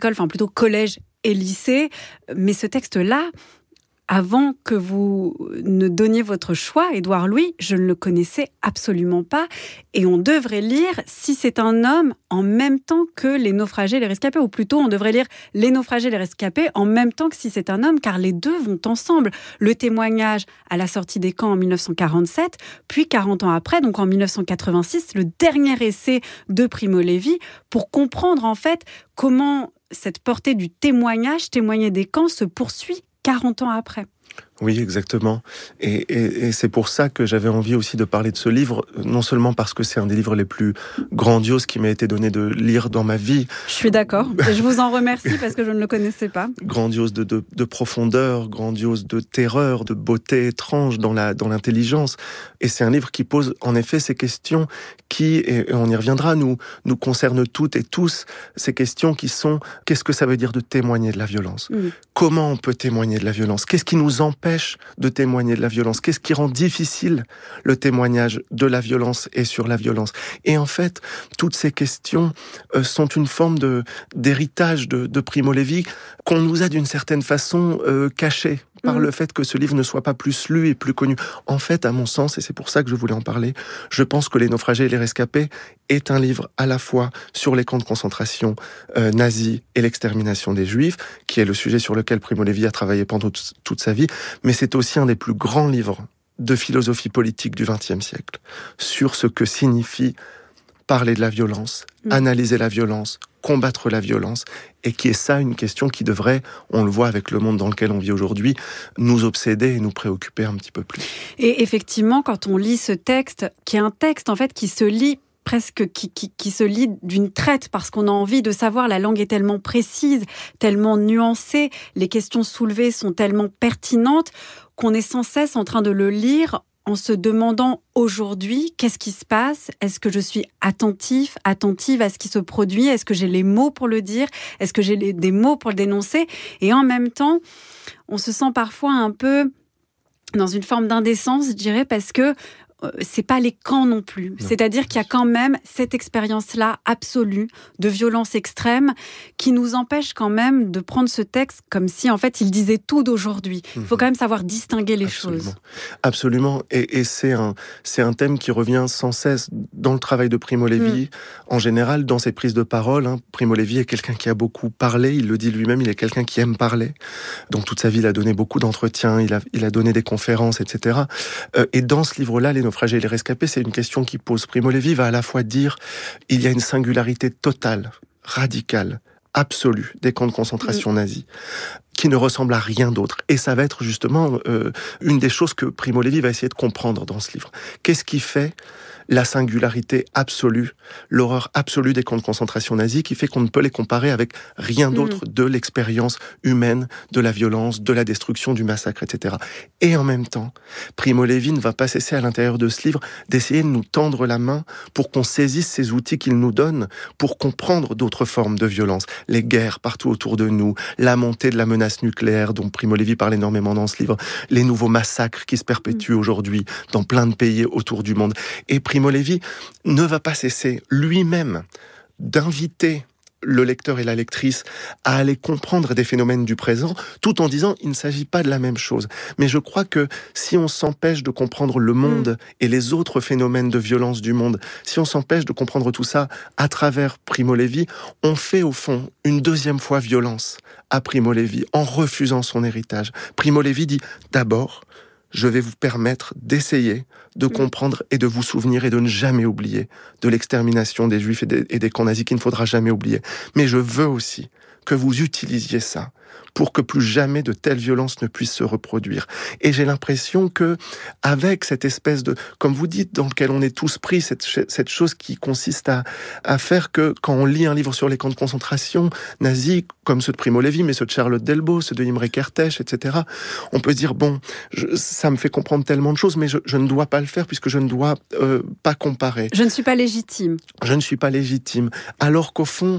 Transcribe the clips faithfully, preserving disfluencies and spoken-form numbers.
école, enfin plutôt collège et lycée. Mais ce texte-là, avant que vous ne donniez votre choix, Édouard Louis, je ne le connaissais absolument pas. Et on devrait lire Si c'est un homme en même temps que Les naufragés et les rescapés. Ou plutôt, on devrait lire Les naufragés et les rescapés en même temps que Si c'est un homme, car les deux vont ensemble. Le témoignage à la sortie des camps en dix-neuf cent quarante-sept, puis quarante ans après, donc en dix-neuf cent quatre-vingt-six, le dernier essai de Primo Levi, pour comprendre en fait comment cette portée du témoignage, témoigner des camps, se poursuit quarante ans après. Oui, exactement. Et, et, et c'est pour ça que j'avais envie aussi de parler de ce livre, non seulement parce que c'est un des livres les plus grandioses qui m'a été donné de lire dans ma vie. Je suis d'accord. Et je vous en remercie parce que je ne le connaissais pas. Grandiose de, de, de profondeur, grandiose de terreur, de beauté étrange dans, la, dans l'intelligence. Et c'est un livre qui pose en effet ces questions qui, et on y reviendra, nous, nous concernent toutes et tous, ces questions qui sont, qu'est-ce que ça veut dire de témoigner de la violence ? Mmh. Comment on peut témoigner de la violence ? Qu'est-ce qui nous empêche de témoigner de la violence ? Qu'est-ce qui rend difficile le témoignage de la violence et sur la violence ? Et en fait, toutes ces questions euh, sont une forme de, d'héritage de, de Primo Levi qu'on nous a d'une certaine façon euh, caché par mmh. le fait que ce livre ne soit pas plus lu et plus connu. En fait, à mon sens, et c'est pour ça que je voulais en parler, je pense que Les naufragés et les rescapés est un livre à la fois sur les camps de concentration euh, nazis et l'extermination des Juifs, qui est le sujet sur lequel Primo Levi a travaillé pendant t- toute sa vie, mais c'est aussi un des plus grands livres de philosophie politique du vingtième siècle, sur ce que signifie parler de la violence, mmh. analyser la violence, combattre la violence, et qui est ça une question qui devrait, on le voit avec le monde dans lequel on vit aujourd'hui, nous obséder et nous préoccuper un petit peu plus. Et effectivement, quand on lit ce texte, qui est un texte en fait qui se lit presque qui, qui, qui se lit d'une traite, parce qu'on a envie de savoir, la langue est tellement précise, tellement nuancée, les questions soulevées sont tellement pertinentes, qu'on est sans cesse en train de le lire en se demandant aujourd'hui, qu'est-ce qui se passe ? Est-ce que je suis attentif, attentive à ce qui se produit ? Est-ce que j'ai les mots pour le dire ? Est-ce que j'ai les, des mots pour le dénoncer ? Et en même temps, on se sent parfois un peu dans une forme d'indécence, je dirais, parce que c'est pas les camps non plus. Non. C'est-à-dire qu'il y a quand même cette expérience-là absolue de violence extrême qui nous empêche quand même de prendre ce texte comme si, en fait, il disait tout d'aujourd'hui. Il mmh. faut quand même savoir distinguer les Absolument. choses. Absolument. Et, et c'est, un, c'est un thème qui revient sans cesse dans le travail de Primo Levi. Mmh. En général, dans ses prises de parole, hein, Primo Levi est quelqu'un qui a beaucoup parlé. Il le dit lui-même, il est quelqu'un qui aime parler. Donc, toute sa vie, il a donné beaucoup d'entretiens, il a, il a donné des conférences, et cetera. Euh, et dans ce livre-là, Les naufragés et les rescapés, c'est une question qui pose. Primo Levi va à la fois dire il y a une singularité totale, radicale, absolue des camps de concentration mmh. nazis, qui ne ressemble à rien d'autre. Et ça va être justement euh, une des choses que Primo Levi va essayer de comprendre dans ce livre. Qu'est-ce qui fait la singularité absolue, l'horreur absolue des camps de concentration nazis, qui fait qu'on ne peut les comparer avec rien d'autre mmh. de l'expérience humaine, de la violence, de la destruction, du massacre, et cetera. Et en même temps, Primo Levi ne va pas cesser à l'intérieur de ce livre d'essayer de nous tendre la main pour qu'on saisisse ces outils qu'il nous donne pour comprendre d'autres formes de violence. Les guerres partout autour de nous, la montée de la menace nucléaire dont Primo Levi parle énormément dans ce livre, les nouveaux massacres qui se perpétuent mmh. aujourd'hui dans plein de pays autour du monde. Et Primo Levi ne va pas cesser lui-même d'inviter le lecteur et la lectrice à aller comprendre des phénomènes du présent, tout en disant il ne s'agit pas de la même chose. Mais je crois que si on s'empêche de comprendre le monde mmh. et les autres phénomènes de violence du monde, si on s'empêche de comprendre tout ça à travers Primo Levi, on fait au fond une deuxième fois violence à Primo Levi en refusant son héritage. Primo Levi dit d'abord, je vais vous permettre d'essayer de comprendre et de vous souvenir et de ne jamais oublier de l'extermination des Juifs et des, et des camps nazis qu'il ne faudra jamais oublier. Mais je veux aussi que vous utilisiez ça pour que plus jamais de telles violences ne puissent se reproduire. Et j'ai l'impression que, avec cette espèce de, comme vous dites, dans lequel on est tous pris, cette, cette chose qui consiste à, à faire que, quand on lit un livre sur les camps de concentration nazis, comme ceux de Primo Levi, mais ceux de Charlotte Delbo, ceux de Imre Kertész, et cetera, on peut se dire, bon, je, ça me fait comprendre tellement de choses, mais je, je ne dois pas le faire puisque je ne dois euh, pas comparer. Je ne suis pas légitime. Je ne suis pas légitime. Alors qu'au fond,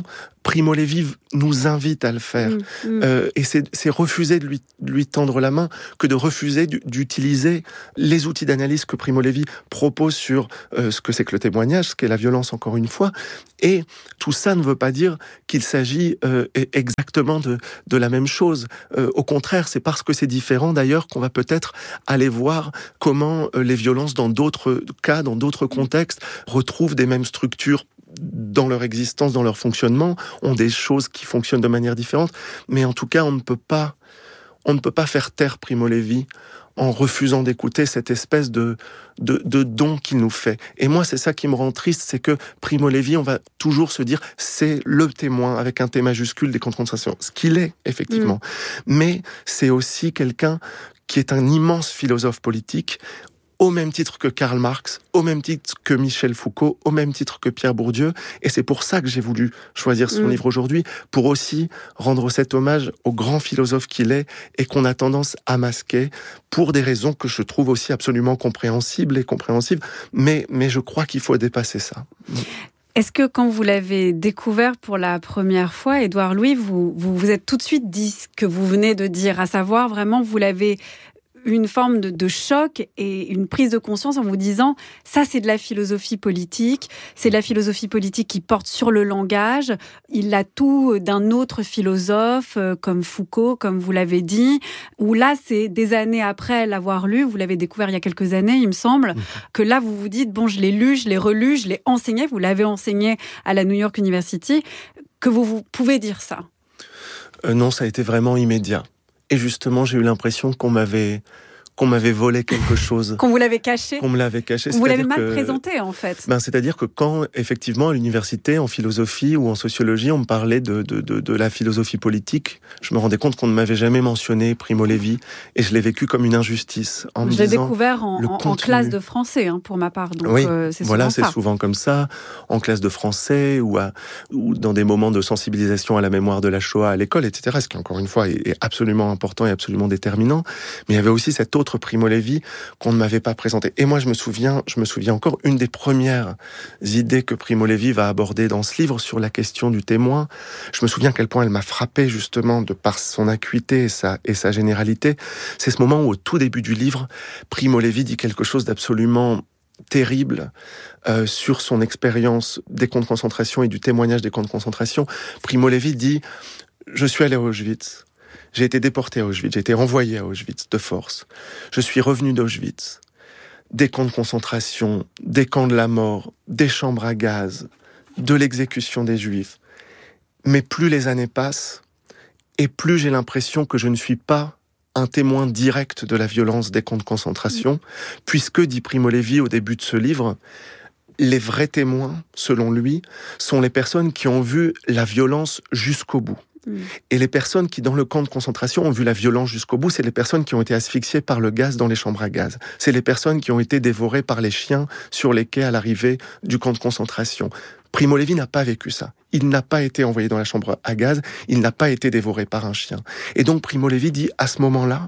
Primo Levi nous invite à le faire. Mmh, mmh. Euh, et c'est, c'est refuser de lui, de lui tendre la main que de refuser d'utiliser les outils d'analyse que Primo Levi propose sur euh, ce que c'est que le témoignage, ce qu'est la violence, encore une fois. Et tout ça ne veut pas dire qu'il s'agit euh, exactement de, de la même chose. Euh, au contraire, c'est parce que c'est différent, d'ailleurs, qu'on va peut-être aller voir comment euh, les violences, dans d'autres cas, dans d'autres contextes, retrouvent des mêmes structures dans leur existence, dans leur fonctionnement, ont des choses qui fonctionnent de manière différente. Mais en tout cas, on ne peut pas, on ne peut pas faire taire Primo Levi en refusant d'écouter cette espèce de, de, de don qu'il nous fait. Et moi, c'est ça qui me rend triste, c'est que Primo Levi, on va toujours se dire, c'est le témoin, avec un T majuscule, des concentrations. Ce qu'il est, effectivement. Mmh. Mais c'est aussi quelqu'un qui est un immense philosophe politique, au même titre que Karl Marx, au même titre que Michel Foucault, au même titre que Pierre Bourdieu. Et c'est pour ça que j'ai voulu choisir son mmh. livre aujourd'hui, pour aussi rendre cet hommage au grand philosophe qu'il est et qu'on a tendance à masquer pour des raisons que je trouve aussi absolument compréhensibles et compréhensibles. Mais, mais je crois qu'il faut dépasser ça. Est-ce que quand vous l'avez découvert pour la première fois, Édouard Louis, vous, vous vous êtes tout de suite dit ce que vous venez de dire, à savoir vraiment vous l'avez une forme de, de choc et une prise de conscience en vous disant ça c'est de la philosophie politique, c'est de la philosophie politique qui porte sur le langage, il a tout d'un autre philosophe euh, comme Foucault, comme vous l'avez dit, où là c'est des années après l'avoir lu, vous l'avez découvert il y a quelques années il me semble, mmh. que là vous vous dites bon je l'ai lu, je l'ai relu, je l'ai enseigné, vous l'avez enseigné à la New York University, que vous, vous pouvez dire ça. Euh, non, ça a été vraiment immédiat. Et justement, j'ai eu l'impression qu'on m'avait, qu'on m'avait volé quelque chose. Qu'on vous l'avait caché. Qu'on me l'avait caché. Vous l'avez mal que, présenté, en fait. Ben, c'est-à-dire que quand, effectivement, à l'université, en philosophie ou en sociologie, on me parlait de, de, de, de la philosophie politique, je me rendais compte qu'on ne m'avait jamais mentionné Primo Levi, et je l'ai vécu comme une injustice. En je l'ai découvert en, en, en classe de français, hein, pour ma part. Donc, oui, euh, c'est voilà, souvent c'est souvent comme ça, en classe de français ou, à, ou dans des moments de sensibilisation à la mémoire de la Shoah à l'école, et cetera. Ce qui, encore une fois, est, est absolument important et absolument déterminant. Mais il y avait aussi cet autre Primo Levi qu'on ne m'avait pas présenté. Et moi, je me souviens, je me souviens encore, une des premières idées que Primo Levi va aborder dans ce livre sur la question du témoin. Je me souviens à quel point elle m'a frappé, justement, de par son acuité et sa, et sa généralité. C'est ce moment où, au tout début du livre, Primo Levi dit quelque chose d'absolument terrible euh, sur son expérience des camps de concentration et du témoignage des camps de concentration. Primo Levi dit « Je suis allé à Auschwitz. J'ai été déporté à Auschwitz, j'ai été renvoyé à Auschwitz de force. Je suis revenu d'Auschwitz. Des camps de concentration, des camps de la mort, des chambres à gaz, de l'exécution des Juifs. Mais plus les années passent, et plus j'ai l'impression que je ne suis pas un témoin direct de la violence des camps de concentration, puisque, dit Primo Levi au début de ce livre, les vrais témoins, selon lui, sont les personnes qui ont vu la violence jusqu'au bout. Et les personnes qui, dans le camp de concentration, ont vu la violence jusqu'au bout, c'est les personnes qui ont été asphyxiées par le gaz dans les chambres à gaz. C'est les personnes qui ont été dévorées par les chiens sur les quais à l'arrivée du camp de concentration. Primo Levi n'a pas vécu ça. Il n'a pas été envoyé dans la chambre à gaz, il n'a pas été dévoré par un chien. Et donc Primo Levi dit, à ce moment-là,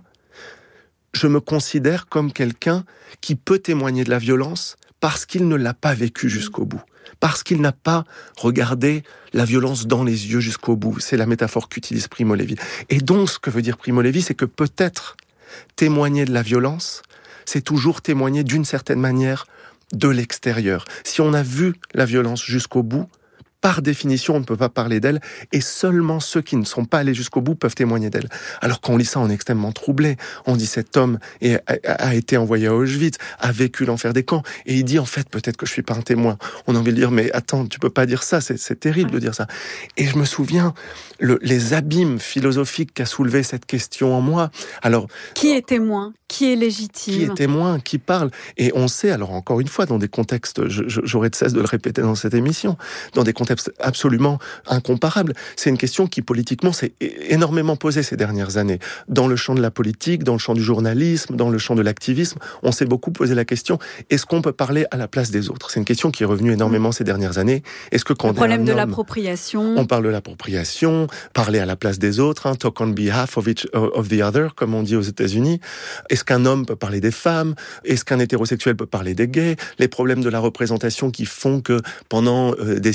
je me considère comme quelqu'un qui peut témoigner de la violence parce qu'il ne l'a pas vécu jusqu'au bout. Parce qu'il n'a pas regardé la violence dans les yeux jusqu'au bout. C'est la métaphore qu'utilise Primo Levi. Et donc, ce que veut dire Primo Levi, c'est que peut-être témoigner de la violence, c'est toujours témoigner d'une certaine manière de l'extérieur. Si on a vu la violence jusqu'au bout, par définition, on ne peut pas parler d'elle, et seulement ceux qui ne sont pas allés jusqu'au bout peuvent témoigner d'elle. Alors quand on lit ça, on est extrêmement troublé. On dit cet homme est, a, a été envoyé à Auschwitz, a vécu l'enfer des camps, et il dit en fait peut-être que je suis pas un témoin. On a envie de dire mais attends, tu peux pas dire ça, c'est, c'est terrible de dire ça. Et je me souviens le, les abîmes philosophiques qu'a soulevé cette question en moi. Alors qui est témoin ? Qui est légitime ? Qui est témoin ? Qui parle ? Et on sait, alors encore une fois, dans des contextes, je, je, j'aurais de cesse de le répéter dans cette émission, dans des contextes absolument incomparables. C'est une question qui, politiquement, s'est énormément posée ces dernières années. Dans le champ de la politique, dans le champ du journalisme, dans le champ de l'activisme, on s'est beaucoup posé la question, est-ce qu'on peut parler à la place des autres ? C'est une question qui est revenue énormément ces dernières années. Est-ce que quand le problème de homme, l'appropriation. On parle de l'appropriation, parler à la place des autres, hein, talk on behalf of, each, of the other, comme on dit aux États-Unis. Est-ce qu'un homme peut parler des femmes ? Est-ce qu'un hétérosexuel peut parler des gays ? Les problèmes de la représentation qui font que pendant euh, des siècles,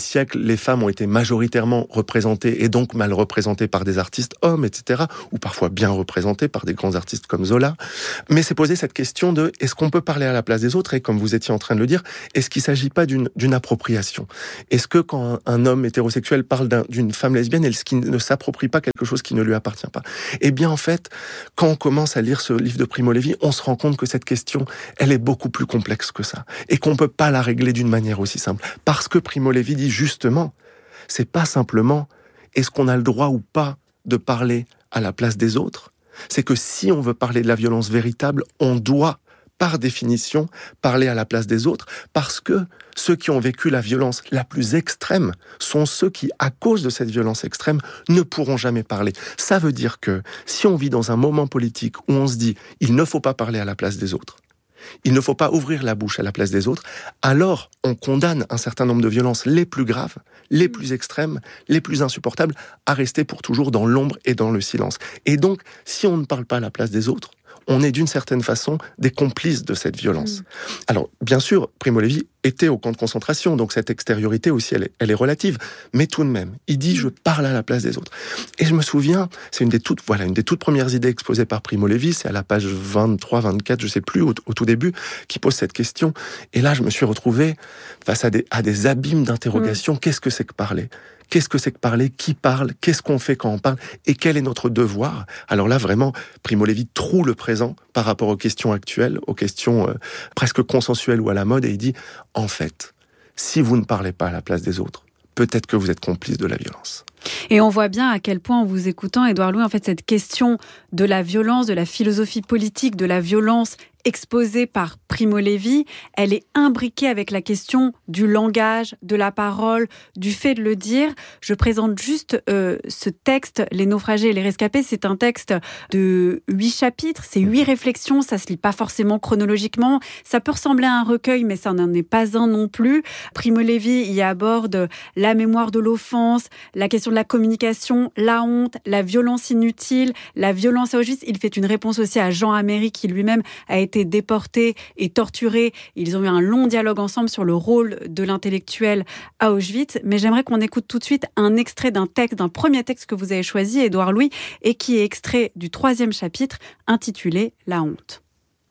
les femmes ont été majoritairement représentées et donc mal représentées par des artistes hommes, et cetera, ou parfois bien représentées par des grands artistes comme Zola. Mais c'est poser cette question de est-ce qu'on peut parler à la place des autres, et comme vous étiez en train de le dire, est-ce qu'il ne s'agit pas d'une, d'une appropriation? Est-ce que quand un homme hétérosexuel parle d'un, d'une femme lesbienne, est-ce qu'il ne s'approprie pas quelque chose qui ne lui appartient pas? Eh bien, en fait, quand on commence à lire ce livre de Primo Levi, on se rend compte que cette question, elle est beaucoup plus complexe que ça, et qu'on ne peut pas la régler d'une manière aussi simple. Parce que Primo Levi dit justement, c'est pas simplement est-ce qu'on a le droit ou pas de parler à la place des autres, c'est que si on veut parler de la violence véritable, on doit, par définition, parler à la place des autres, parce que ceux qui ont vécu la violence la plus extrême sont ceux qui, à cause de cette violence extrême, ne pourront jamais parler. Ça veut dire que si on vit dans un moment politique où on se dit « il ne faut pas parler à la place des autres », il ne faut pas ouvrir la bouche à la place des autres, alors on condamne un certain nombre de violences les plus graves, les plus extrêmes, les plus insupportables, à rester pour toujours dans l'ombre et dans le silence. Et donc, si on ne parle pas à la place des autres, on est d'une certaine façon des complices de cette violence. Mmh. Alors, bien sûr, Primo Levi était au camp de concentration, donc cette extériorité aussi, elle est, elle est relative. Mais tout de même, il dit « je parle à la place des autres ». Et je me souviens, c'est une des toutes, voilà, une des toutes premières idées exposées par Primo Levi, c'est à la page vingt-trois, vingt-quatre, je sais plus, au, au tout début, qui pose cette question. Et là, je me suis retrouvé face à des, à des abîmes d'interrogations. Mmh. Qu'est-ce que c'est que parler ? Qu'est-ce que c'est que parler? Qui parle? Qu'est-ce qu'on fait quand on parle? Et quel est notre devoir? Alors là, vraiment, Primo Levi troue le présent par rapport aux questions actuelles, aux questions euh, presque consensuelles ou à la mode, et il dit, en fait, si vous ne parlez pas à la place des autres, peut-être que vous êtes complice de la violence. Et on voit bien à quel point, en vous écoutant, Édouard Louis, en fait, cette question de la violence, de la philosophie politique, de la violence exposée par Primo Levi, elle est imbriquée avec la question du langage, de la parole, du fait de le dire. Je présente juste euh, ce texte, Les naufragés et les rescapés. C'est un texte de huit chapitres, c'est huit réflexions, ça se lit pas forcément chronologiquement. Ça peut ressembler à un recueil, mais ça n'en est pas un non plus. Primo Levi y aborde la mémoire de l'offense, la question de la communication, la honte, la violence inutile, la violence à Auschwitz. Il fait une réponse aussi à Jean Améry, qui lui-même a été déporté et torturé. Ils ont eu un long dialogue ensemble sur le rôle de l'intellectuel à Auschwitz. Mais j'aimerais qu'on écoute tout de suite un extrait d'un texte, d'un premier texte que vous avez choisi, Édouard Louis, et qui est extrait du troisième chapitre, intitulé « La honte ».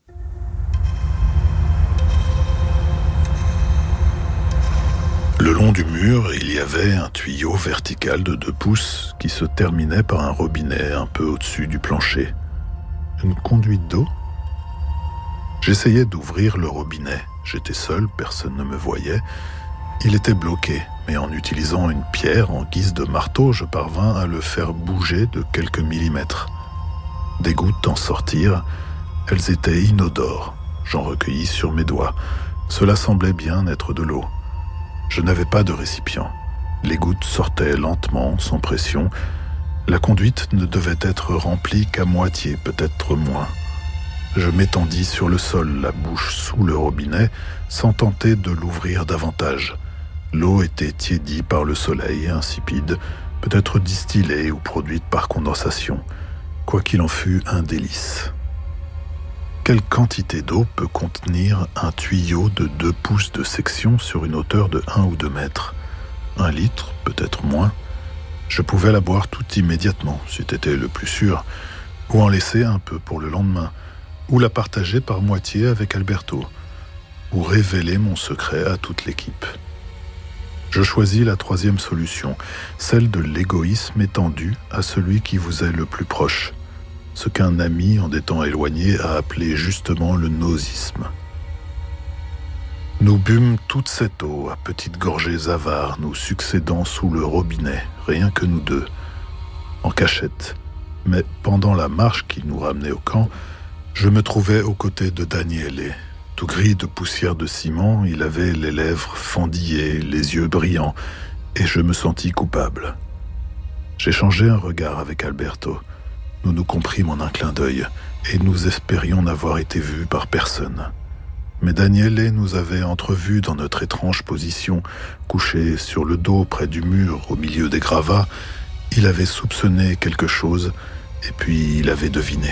Le long du mur, il y avait un tuyau vertical de deux pouces qui se terminait par un robinet un peu au-dessus du plancher. Une conduite d'eau ? J'essayais d'ouvrir le robinet. J'étais seul, personne ne me voyait. Il était bloqué, mais en utilisant une pierre en guise de marteau, je parvins à le faire bouger de quelques millimètres. Des gouttes en sortirent. Elles étaient inodores. J'en recueillis sur mes doigts. Cela semblait bien être de l'eau. Je n'avais pas de récipient. Les gouttes sortaient lentement, sans pression. La conduite ne devait être remplie qu'à moitié, peut-être moins. Je m'étendis sur le sol, la bouche sous le robinet, sans tenter de l'ouvrir davantage. L'eau était tiédie par le soleil, insipide, peut-être distillée ou produite par condensation. Quoi qu'il en fût, un délice. Quelle quantité d'eau peut contenir un tuyau de deux pouces de section sur une hauteur de un ou deux mètres? Un litre, peut-être moins. Je pouvais la boire toute immédiatement, c'eût été le plus sûr, ou en laisser un peu pour le lendemain, ou la partager par moitié avec Alberto, ou révéler mon secret à toute l'équipe. Je choisis la troisième solution, celle de l'égoïsme étendu à celui qui vous est le plus proche, ce qu'un ami en des temps éloignés a appelé justement le nosisme. Nous bûmes toute cette eau à petites gorgées avares, nous succédant sous le robinet, rien que nous deux, en cachette. Mais pendant la marche qui nous ramenait au camp, je me trouvais aux côtés de Daniele. Tout gris de poussière de ciment, il avait les lèvres fendillées, les yeux brillants, et je me sentis coupable. J'échangeai un regard avec Alberto. Nous nous comprîmes en un clin d'œil, et nous espérions n'avoir été vus par personne. Mais Daniele nous avait entrevus dans notre étrange position, couchés sur le dos près du mur, au milieu des gravats. Il avait soupçonné quelque chose, et puis il avait deviné.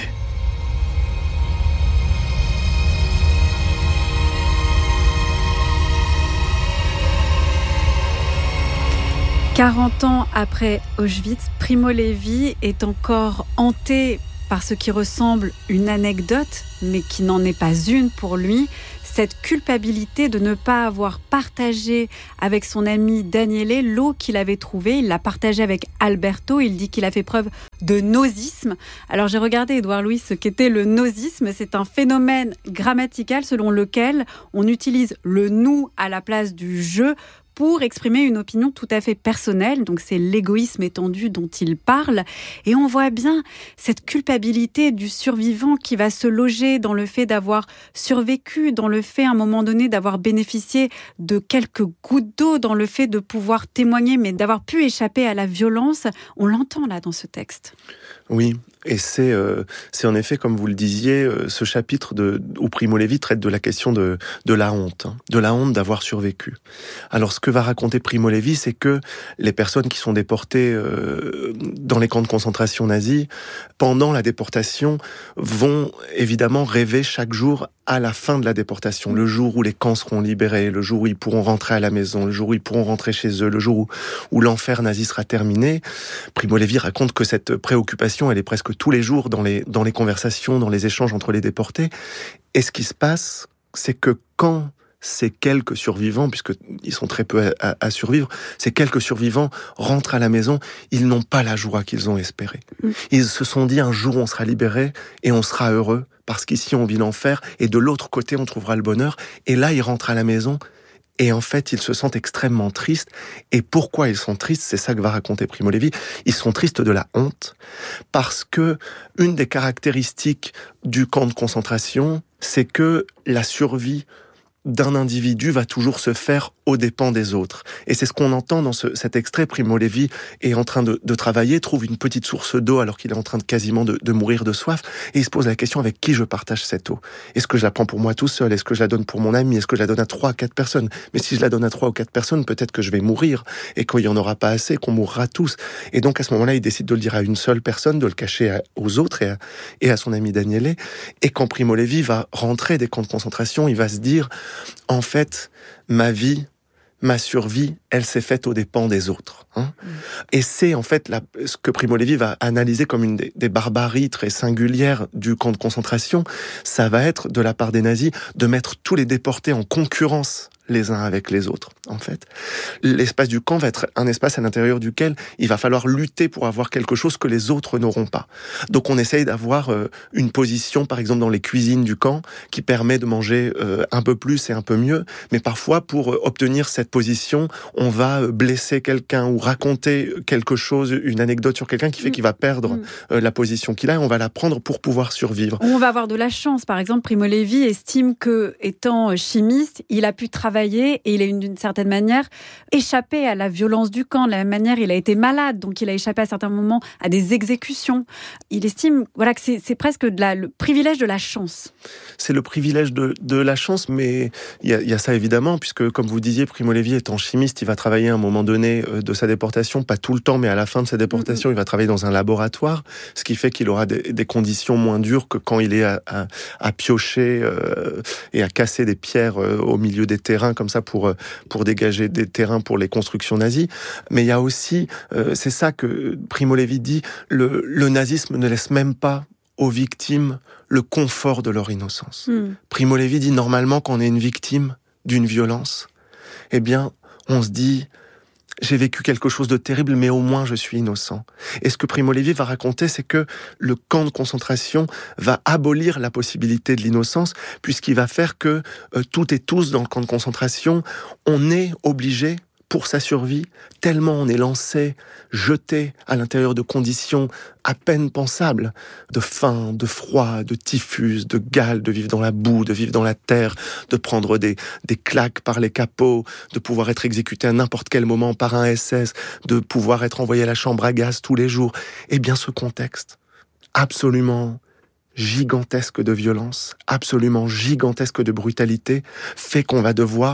quarante ans après Auschwitz, Primo Levi est encore hanté par ce qui ressemble une anecdote, mais qui n'en est pas une pour lui. Cette culpabilité de ne pas avoir partagé avec son ami Daniele l'eau qu'il avait trouvée. Il l'a partagée avec Alberto. Il dit qu'il a fait preuve de nosisme. Alors j'ai regardé, Édouard Louis, ce qu'était le nosisme. C'est un phénomène grammatical selon lequel on utilise le nous à la place du je pour exprimer une opinion tout à fait personnelle. Donc c'est l'égoïsme étendu dont il parle. Et on voit bien cette culpabilité du survivant qui va se loger dans le fait d'avoir survécu, dans le fait à un moment donné d'avoir bénéficié de quelques gouttes d'eau, dans le fait de pouvoir témoigner, mais d'avoir pu échapper à la violence. On l'entend là dans ce texte. Oui, et c'est, euh, c'est en effet, comme vous le disiez, euh, ce chapitre de, où Primo Levi traite de la question de, de la honte, hein, de la honte d'avoir survécu. Alors ce que va raconter Primo Levi, c'est que les personnes qui sont déportées euh, dans les camps de concentration nazis, pendant la déportation, vont évidemment rêver chaque jour à la fin de la déportation, le jour où les camps seront libérés, le jour où ils pourront rentrer à la maison, le jour où ils pourront rentrer chez eux, le jour où, où l'enfer nazi sera terminé. Primo Levi raconte que cette préoccupation, elle est presque tous les jours dans les, dans les conversations, dans les échanges entre les déportés. Et ce qui se passe, c'est que quand ces quelques survivants, puisqu'ils sont très peu à, à, à survivre, ces quelques survivants rentrent à la maison, ils n'ont pas la joie qu'ils ont espérée. Mmh. Ils se sont dit, un jour on sera libérés et on sera heureux, parce qu'ici on vit l'enfer, et de l'autre côté on trouvera le bonheur. Et là, ils rentrent à la maison, et en fait, ils se sentent extrêmement tristes. Et pourquoi ils sont tristes ? C'est ça que va raconter Primo Levi. Ils sont tristes de la honte, parce que une des caractéristiques du camp de concentration, c'est que la survie d'un individu va toujours se faire aux dépens des autres. Et c'est ce qu'on entend dans ce, cet extrait. Primo Levi est en train de, de travailler, trouve une petite source d'eau alors qu'il est en train de quasiment de, de mourir de soif, et il se pose la question, avec qui je partage cette eau ? Est-ce que je la prends pour moi tout seul ? Est-ce que je la donne pour mon ami ? Est-ce que je la donne à trois, quatre personnes ? Mais si je la donne à trois ou quatre personnes, peut-être que je vais mourir, et qu'il n'y en aura pas assez, qu'on mourra tous. Et donc à ce moment-là, il décide de le dire à une seule personne, de le cacher à, aux autres et à, et à son ami Daniele. Et quand Primo Levi va rentrer des camps de concentration, il va se dire, en fait, ma vie, ma survie, elle s'est faite aux dépens des autres. Hein. Mmh. Et c'est en fait la, ce que Primo Levi va analyser comme une des, des barbaries très singulières du camp de concentration. Ça va être, de la part des nazis, de mettre tous les déportés en concurrence les uns avec les autres, en fait. L'espace du camp va être un espace à l'intérieur duquel il va falloir lutter pour avoir quelque chose que les autres n'auront pas. Donc on essaye d'avoir euh, une position, par exemple dans les cuisines du camp, qui permet de manger euh, un peu plus et un peu mieux, mais parfois pour euh, obtenir cette position, on va blesser quelqu'un ou raconter quelque chose, une anecdote sur quelqu'un qui fait qu'il va perdre mmh. euh, la position qu'il a, et on va la prendre pour pouvoir survivre. On va avoir de la chance. Par exemple, Primo Levi estime que, étant chimiste, il a pu travailler et il a d'une certaine manière échappé à la violence du camp. De la même manière, il a été malade, donc il a échappé à certains moments à des exécutions. Il estime voilà, que c'est, c'est presque de la, le privilège de la chance. C'est le privilège de, de la chance, mais il y, a, il y a ça évidemment, puisque comme vous disiez, Primo Levi étant chimiste, il va travailler à un moment donné de sa déportation, pas tout le temps, mais à la fin de sa déportation, mmh. il va travailler dans un laboratoire, ce qui fait qu'il aura des, des conditions moins dures que quand il est à, à, à piocher euh, et à casser des pierres euh, au milieu des terrains, comme ça pour, pour dégager des terrains pour les constructions nazies. Mais il y a aussi, euh, c'est ça que Primo Levi dit, le, le nazisme ne laisse même pas aux victimes le confort de leur innocence. Mm. Primo Levi dit, normalement, quand on est une victime d'une violence, eh bien, on se dit, j'ai vécu quelque chose de terrible, mais au moins je suis innocent. Et ce que Primo Levi va raconter, c'est que le camp de concentration va abolir la possibilité de l'innocence, puisqu'il va faire que euh, toutes et tous dans le camp de concentration, on est obligé, pour sa survie, tellement on est lancé, jeté à l'intérieur de conditions à peine pensables, de faim, de froid, de typhus, de gale, de vivre dans la boue, de vivre dans la terre, de prendre des, des claques par les capots, de pouvoir être exécuté à n'importe quel moment par un S S, de pouvoir être envoyé à la chambre à gaz tous les jours. Eh bien, ce contexte absolument gigantesque de violence, absolument gigantesque de brutalité, fait qu'on va devoir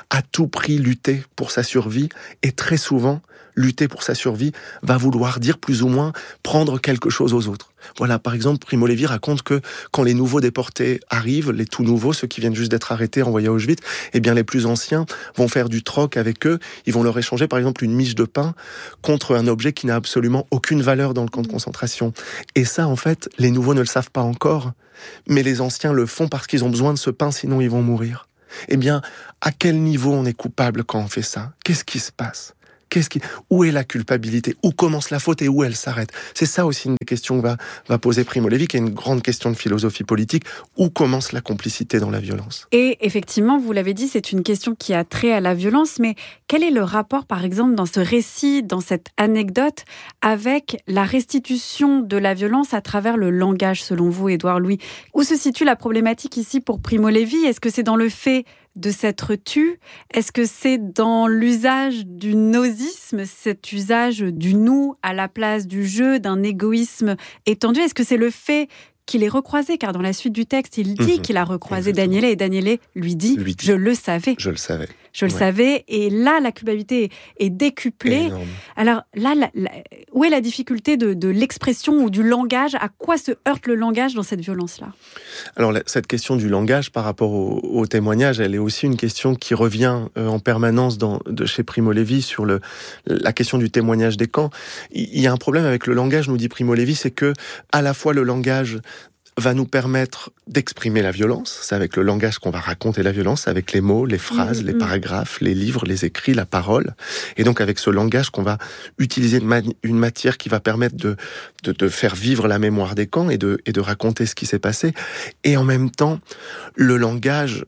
à tout prix lutter pour sa survie, et très souvent, lutter pour sa survie va vouloir dire plus ou moins prendre quelque chose aux autres. Voilà, par exemple, Primo Levi raconte que quand les nouveaux déportés arrivent, les tout nouveaux, ceux qui viennent juste d'être arrêtés, envoyés à Auschwitz, eh bien les plus anciens vont faire du troc avec eux, ils vont leur échanger par exemple une miche de pain contre un objet qui n'a absolument aucune valeur dans le camp de concentration. Et ça, en fait, les nouveaux ne le savent pas encore, mais les anciens le font parce qu'ils ont besoin de ce pain, sinon ils vont mourir. Eh bien, à quel niveau on est coupable quand on fait ça ? Qu'est-ce qui se passe ? Qu'est-ce qui... Où est la culpabilité ? Où commence la faute et où elle s'arrête ? C'est ça aussi une des questions que va, va poser Primo Levi, qui est une grande question de philosophie politique. Où commence la complicité dans la violence ? Et effectivement, vous l'avez dit, c'est une question qui a trait à la violence, mais quel est le rapport, par exemple, dans ce récit, dans cette anecdote, avec la restitution de la violence à travers le langage, selon vous, Édouard Louis ? Où se situe la problématique ici pour Primo Levi ? Est-ce que c'est dans le fait de s'être tu ? Est-ce que c'est dans l'usage du nosisme, cet usage du nous à la place du je, d'un égoïsme étendu ? Est-ce que c'est le fait qu'il ait recroisé, car dans la suite du texte, il dit mmh, qu'il a recroisé Daniele, et Daniele lui dit, lui dit « je le savais ». Je le savais. Je le ouais. savais, et là, la culpabilité est, est décuplée. Énorme. Alors là, la, la, où est la difficulté de, de l'expression ou du langage ? À quoi se heurte le langage dans cette violence-là ? Alors, la, cette question du langage par rapport au, au témoignage, elle est aussi une question qui revient euh, en permanence dans, de chez Primo Levi sur le, la question du témoignage des camps. Il y a un problème avec le langage, nous dit Primo Levi, c'est que à la fois le langage va nous permettre d'exprimer la violence, c'est avec le langage qu'on va raconter la violence, avec les mots, les phrases, mmh, les mmh. paragraphes, les livres, les écrits, la parole, et donc avec ce langage qu'on va utiliser une, ma- une matière qui va permettre de, de, de faire vivre la mémoire des camps et de, et de raconter ce qui s'est passé, et en même temps, le langage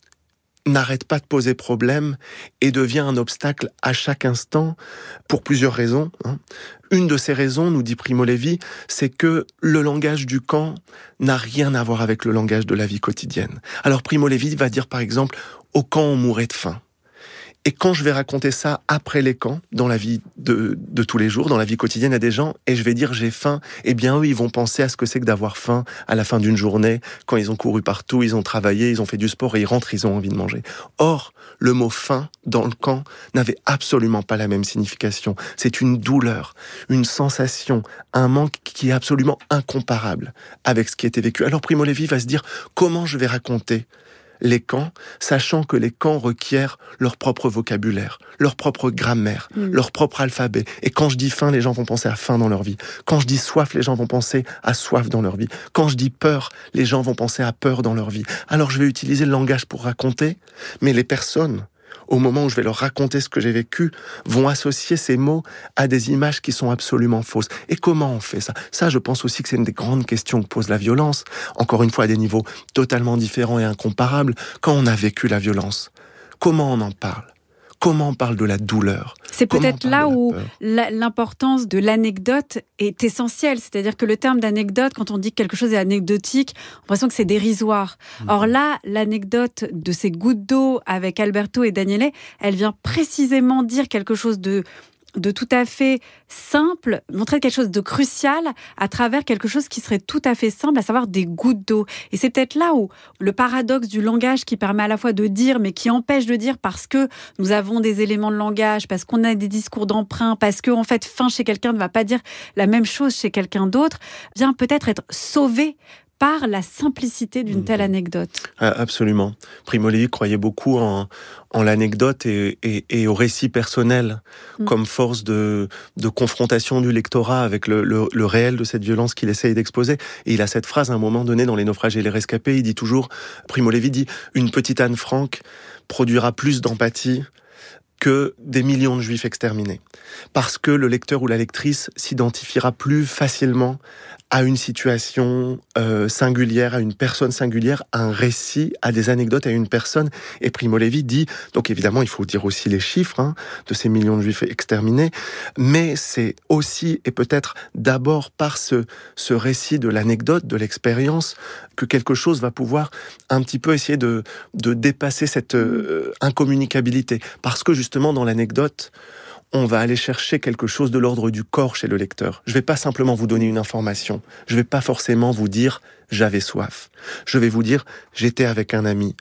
n'arrête pas de poser problème et devient un obstacle à chaque instant pour plusieurs raisons. Une de ces raisons, nous dit Primo Levi, c'est que le langage du camp n'a rien à voir avec le langage de la vie quotidienne. Alors Primo Levi va dire par exemple, au camp on mourait de faim. Et quand je vais raconter ça après les camps, dans la vie de, de tous les jours, dans la vie quotidienne à des gens, et je vais dire j'ai faim, eh bien eux, ils vont penser à ce que c'est que d'avoir faim à la fin d'une journée, quand ils ont couru partout, ils ont travaillé, ils ont fait du sport et ils rentrent, ils ont envie de manger. Or, le mot faim, dans le camp, n'avait absolument pas la même signification. C'est une douleur, une sensation, un manque qui est absolument incomparable avec ce qui était vécu. Alors Primo Levi va se dire, comment je vais raconter les camps, sachant que les camps requièrent leur propre vocabulaire, leur propre grammaire, mmh. leur propre alphabet. Et quand je dis faim, les gens vont penser à faim dans leur vie. Quand je dis soif, les gens vont penser à soif dans leur vie. Quand je dis peur, les gens vont penser à peur dans leur vie. Alors je vais utiliser le langage pour raconter, mais les personnes, au moment où je vais leur raconter ce que j'ai vécu, vont associer ces mots à des images qui sont absolument fausses. Et comment on fait ça ? Ça, je pense aussi que c'est une des grandes questions que pose la violence, encore une fois à des niveaux totalement différents et incomparables. Quand on a vécu la violence, comment on en parle ? Comment on parle de la douleur ? C'est peut-être là où la, l'importance de l'anecdote est essentielle. C'est-à-dire que le terme d'anecdote, quand on dit que quelque chose est anecdotique, on a l'impression que c'est dérisoire. Mmh. Or là, l'anecdote de ces gouttes d'eau avec Alberto et Daniele, elle vient précisément dire quelque chose de... de tout à fait simple, montrer quelque chose de crucial à travers quelque chose qui serait tout à fait simple, à savoir des gouttes d'eau. Et c'est peut-être là où le paradoxe du langage qui permet à la fois de dire, mais qui empêche de dire parce que nous avons des éléments de langage, parce qu'on a des discours d'emprunt, parce que en fait, faim chez quelqu'un ne va pas dire la même chose chez quelqu'un d'autre, vient peut-être être sauvé par la simplicité d'une telle anecdote. Ah, absolument. Primo Levi croyait beaucoup en, en l'anecdote et, et, et au récit personnel mmh. comme force de, de confrontation du lectorat avec le, le, le réel de cette violence qu'il essaye d'exposer. Et il a cette phrase à un moment donné dans Les naufragés et les rescapés, il dit toujours, Primo Levi dit « Une petite Anne Frank produira plus d'empathie que des millions de juifs exterminés. » Parce que le lecteur ou la lectrice s'identifiera plus facilement à une situation euh, singulière, à une personne singulière, à un récit, à des anecdotes, à une personne. Et Primo Levi dit, donc évidemment, il faut dire aussi les chiffres hein, de ces millions de juifs exterminés, mais c'est aussi, et peut-être d'abord par ce, ce récit de l'anecdote, de l'expérience, que quelque chose va pouvoir un petit peu essayer de, de dépasser cette euh, incommunicabilité. Parce que justement, dans l'anecdote, on va aller chercher quelque chose de l'ordre du corps chez le lecteur. Je ne vais pas simplement vous donner une information. Je ne vais pas forcément vous dire « j'avais soif ». Je vais vous dire « j'étais avec un ami ».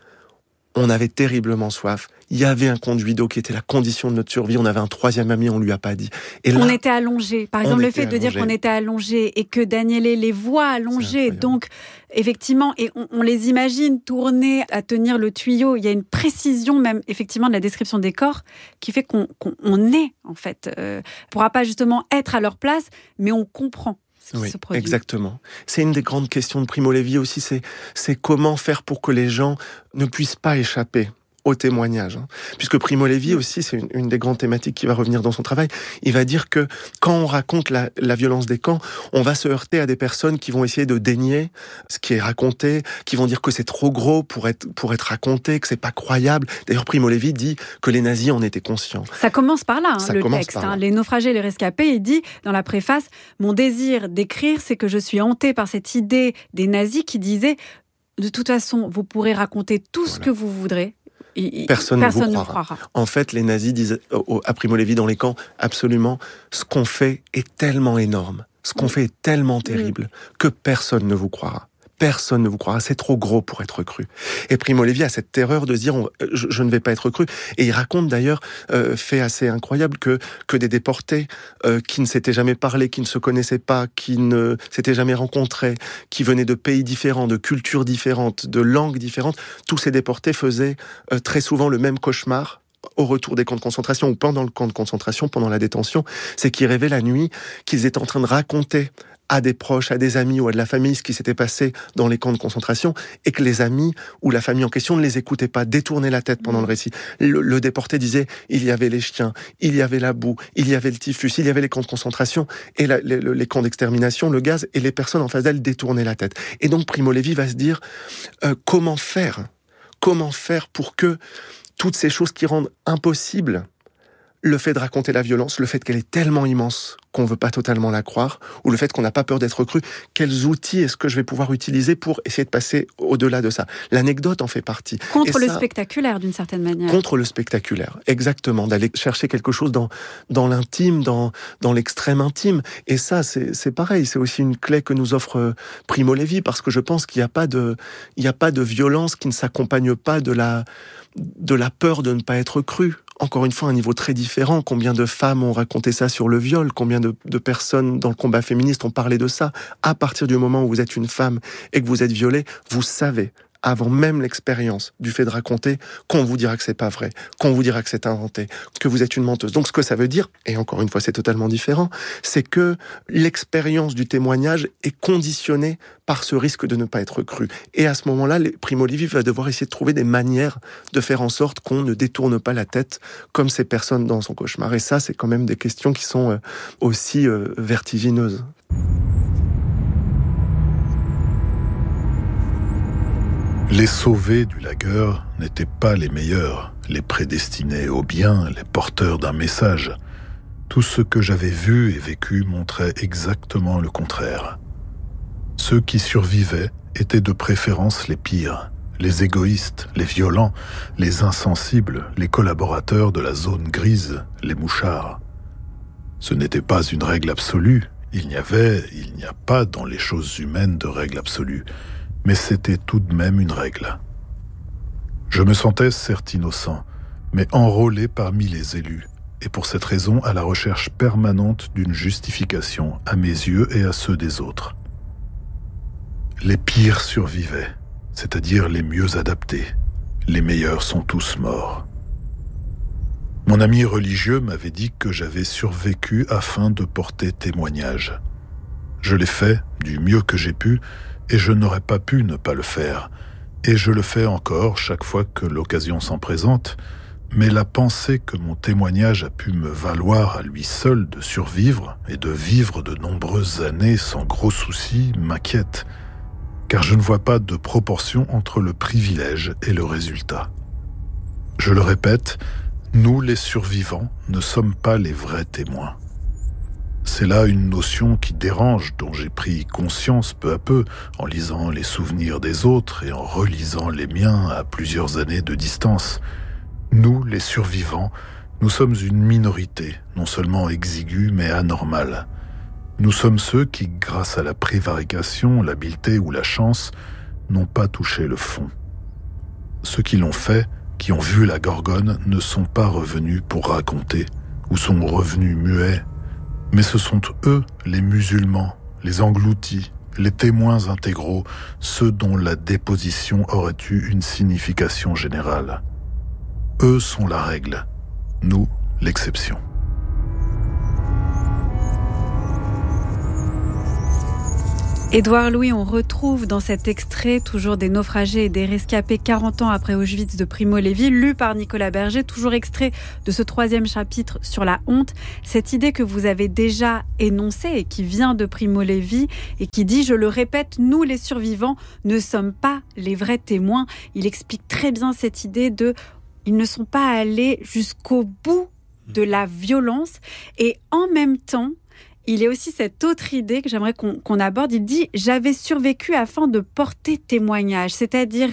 On avait terriblement soif. Il y avait un conduit d'eau qui était la condition de notre survie. On avait un troisième ami, on lui a pas dit. Et là, on était allongés. Par exemple, le fait allongé. de dire qu'on était allongés et que Daniélé les voit allongés, donc effectivement, et on, on les imagine tourner à tenir le tuyau. Il y a une précision même, effectivement, de la description des corps qui fait qu'on, qu'on on est, en fait. Euh, on ne pourra pas justement être à leur place, mais on comprend. Oui, exactement. C'est une des grandes questions de Primo Levi aussi, c'est, c'est comment faire pour que les gens ne puissent pas échapper au témoignage. Hein. Puisque Primo Levi aussi, c'est une, une des grandes thématiques qui va revenir dans son travail, il va dire que quand on raconte la, la violence des camps, on va se heurter à des personnes qui vont essayer de dénier ce qui est raconté, qui vont dire que c'est trop gros pour être, pour être raconté, que c'est pas croyable. D'ailleurs, Primo Levi dit que les nazis en étaient conscients. Ça commence par là, hein, Ça le texte. Hein. Les naufragés, les rescapés, il dit dans la préface, « Mon désir d'écrire, c'est que je suis hanté par cette idée des nazis qui disaient « De toute façon, vous pourrez raconter tout voilà. ce que vous voudrez. » Il, personne, personne ne vous ne croira. croira. En fait, les nazis disent à Primo Levi dans les camps, absolument, ce qu'on fait est tellement énorme, ce qu'on mmh. fait est tellement terrible, mmh. que personne ne vous croira. Personne ne vous croira, c'est trop gros pour être cru. Et Primo Levi a cette terreur de se dire, on, je, je ne vais pas être cru. Et il raconte d'ailleurs, euh, fait assez incroyable, que, que des déportés euh, qui ne s'étaient jamais parlé, qui ne se connaissaient pas, qui ne s'étaient jamais rencontrés, qui venaient de pays différents, de cultures différentes, de langues différentes, tous ces déportés faisaient euh, très souvent le même cauchemar au retour des camps de concentration ou pendant le camp de concentration, pendant la détention, c'est qu'ils rêvaient la nuit qu'ils étaient en train de raconter à des proches, à des amis ou à de la famille ce qui s'était passé dans les camps de concentration et que les amis ou la famille en question ne les écoutaient pas, détournaient la tête pendant le récit. Le, le déporté disait, il y avait les chiens, il y avait la boue, il y avait le typhus, il y avait les camps de concentration et la, les, les camps d'extermination, le gaz, et les personnes en face d'elle détournaient la tête. Et donc Primo Levi va se dire, euh, comment faire Comment faire pour que toutes ces choses qui rendent impossible le fait de raconter la violence, le fait qu'elle est tellement immense qu'on ne veut pas totalement la croire, ou le fait qu'on n'a pas peur d'être cru, quels outils est-ce que je vais pouvoir utiliser pour essayer de passer au-delà de ça ? L'anecdote en fait partie. Contre Et le ça, spectaculaire, d'une certaine manière. Contre le spectaculaire, exactement. D'aller chercher quelque chose dans, dans l'intime, dans, dans l'extrême intime. Et ça, c'est, c'est pareil, c'est aussi une clé que nous offre Primo Levi, parce que je pense qu'il n'y a pas de, il n'y a pas de violence qui ne s'accompagne pas de la, de la peur de ne pas être cru. Encore une fois, un niveau très différent. Combien de femmes ont raconté ça sur le viol ? Combien de, de personnes dans le combat féministe ont parlé de ça ? À partir du moment où vous êtes une femme et que vous êtes violée, vous savez, avant même l'expérience du fait de raconter, qu'on vous dira que c'est pas vrai, qu'on vous dira que c'est inventé, que vous êtes une menteuse. Donc ce que ça veut dire, et encore une fois c'est totalement différent, c'est que l'expérience du témoignage est conditionnée par ce risque de ne pas être cru. Et à ce moment-là, Primo Levi va devoir essayer de trouver des manières de faire en sorte qu'on ne détourne pas la tête comme ces personnes dans son cauchemar. Et ça, c'est quand même des questions qui sont aussi vertigineuses. Les sauvés du lagueur n'étaient pas les meilleurs, les prédestinés au bien, les porteurs d'un message. Tout ce que j'avais vu et vécu montrait exactement le contraire. Ceux qui survivaient étaient de préférence les pires, les égoïstes, les violents, les insensibles, les collaborateurs de la zone grise, les mouchards. Ce n'était pas une règle absolue, il n'y avait, il n'y a pas dans les choses humaines de règle absolue. Mais c'était tout de même une règle. Je me sentais certes innocent, mais enrôlé parmi les élus, et pour cette raison à la recherche permanente d'une justification à mes yeux et à ceux des autres. Les pires survivaient, c'est-à-dire les mieux adaptés. Les meilleurs sont tous morts. Mon ami religieux m'avait dit que j'avais survécu afin de porter témoignage. Je l'ai fait du mieux que j'ai pu, et je n'aurais pas pu ne pas le faire. Et je le fais encore chaque fois que l'occasion s'en présente, mais la pensée que mon témoignage a pu me valoir à lui seul de survivre et de vivre de nombreuses années sans gros soucis m'inquiète, car je ne vois pas de proportion entre le privilège et le résultat. Je le répète, nous les survivants ne sommes pas les vrais témoins. C'est là une notion qui dérange, dont j'ai pris conscience peu à peu en lisant les souvenirs des autres et en relisant les miens à plusieurs années de distance. Nous, les survivants, nous sommes une minorité, non seulement exiguë mais anormale. Nous sommes ceux qui, grâce à la prévarication, l'habileté ou la chance, n'ont pas touché le fond. Ceux qui l'ont fait, qui ont vu la Gorgone, ne sont pas revenus pour raconter, ou sont revenus muets, mais ce sont eux, les musulmans, les engloutis, les témoins intégraux, ceux dont la déposition aurait eu une signification générale. Eux sont la règle, nous l'exception. Édouard Louis, on retrouve dans cet extrait toujours des naufragés et des rescapés quarante ans après Auschwitz de Primo Levi, lu par Nicolas Berger, toujours extrait de ce troisième chapitre sur la honte, cette idée que vous avez déjà énoncée et qui vient de Primo Levi et qui dit, je le répète, nous les survivants ne sommes pas les vrais témoins. Il explique très bien cette idée de, ils ne sont pas allés jusqu'au bout de la violence et en même temps, il y a aussi cette autre idée que j'aimerais qu'on, qu'on aborde. Il dit « J'avais survécu afin de porter témoignage ». C'est-à-dire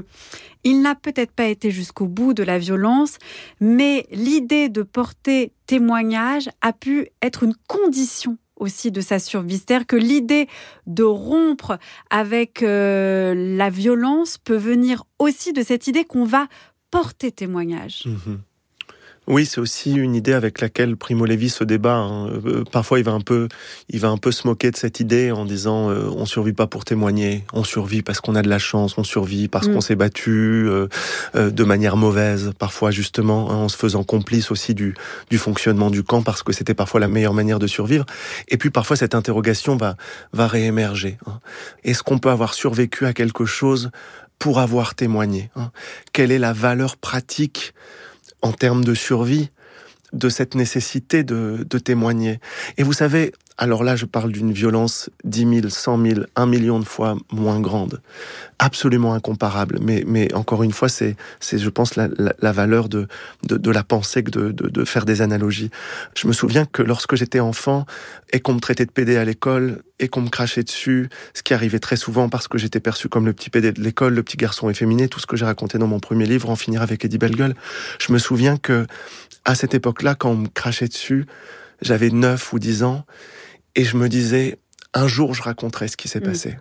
qu'il n'a peut-être pas été jusqu'au bout de la violence, mais l'idée de porter témoignage a pu être une condition aussi de sa survie. C'est-à-dire que l'idée de rompre avec euh, la violence peut venir aussi de cette idée qu'on va porter témoignage. Mmh. Oui, c'est aussi une idée avec laquelle Primo Levi se débat. Hein. Euh, parfois, il va un peu, il va un peu se moquer de cette idée en disant euh, on survit pas pour témoigner, on survit parce qu'on a de la chance, on survit parce mmh. qu'on s'est battu euh, euh, de manière mauvaise, parfois justement, hein, en se faisant complice aussi du du fonctionnement du camp parce que c'était parfois la meilleure manière de survivre. Et puis parfois cette interrogation va va réémerger. Hein. Est-ce qu'on peut avoir survécu à quelque chose pour avoir témoigné, hein? Quelle est la valeur pratique en termes de survie, de cette nécessité de, de témoigner. Et vous savez, alors là, je parle d'une violence dix mille, cent mille, un million de fois moins grande, absolument incomparable. Mais, mais encore une fois, c'est, c'est je pense, la, la, la valeur de, de, de la pensée que de, de, de faire des analogies. Je me souviens que lorsque j'étais enfant et qu'on me traitait de pédé à l'école et qu'on me crachait dessus, ce qui arrivait très souvent parce que j'étais perçu comme le petit pédé de l'école, le petit garçon efféminé, tout ce que j'ai raconté dans mon premier livre, En finir avec Eddie Bellegueule. Je me souviens que à cette époque-là, quand on me crachait dessus, j'avais neuf ou dix ans, et je me disais, un jour je raconterai ce qui s'est mmh. passé.